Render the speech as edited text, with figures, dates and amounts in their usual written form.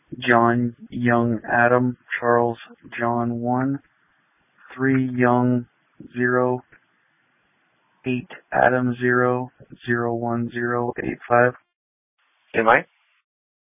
John Young Adam Charles John 1, 3 Young 0, 8 Adam 0, 01085. Am I?